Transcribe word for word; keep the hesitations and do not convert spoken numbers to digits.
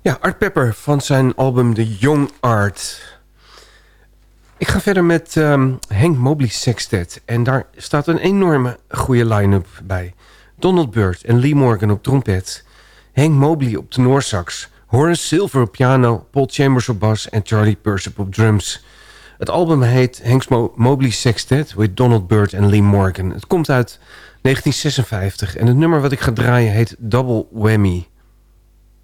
Ja, Art Pepper van zijn album The Young Art. Ik ga verder met um, Hank Mobley Sextet. En daar staat een enorme goede line-up bij. Donald Byrd en Lee Morgan op trompet. Hank Mobley op tenorsax. Horace Silver op piano. Paul Chambers op bas. En Charlie Persip op drums. Het album heet Hank Mo- Mobley Sextet with Donald Byrd en Lee Morgan. Het komt uit negentien zesenvijftig. En het nummer wat ik ga draaien heet Double Whammy.